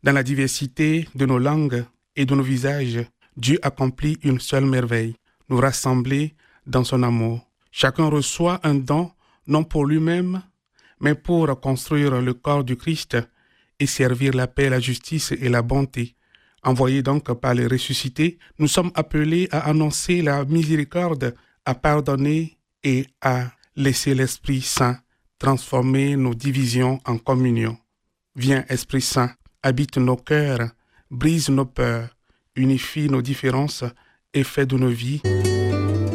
Dans la diversité de nos langues et de nos visages, Dieu accomplit une seule merveille, nous rassembler dans son amour. Chacun reçoit un don, non pour lui-même, mais pour construire le corps du Christ et servir la paix, la justice et la bonté. Envoyés donc par les ressuscités, nous sommes appelés à annoncer la miséricorde, à pardonner et à laisser l'Esprit Saint transformer nos divisions en communion. Viens, Esprit Saint, habite nos cœurs, brise nos peurs, unifie nos différences et fais de nos vies